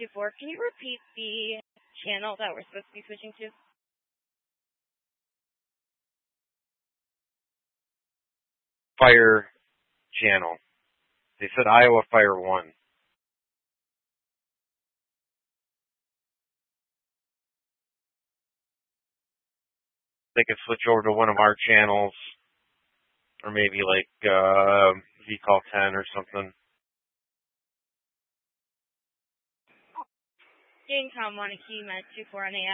124. Can you repeat the channel that we're supposed to be switching to? Fire channel. They said Iowa Fire 1. They could switch over to one of our channels, or maybe like VCall 10 or something. Gamecom 1 Key Med 24 on AI.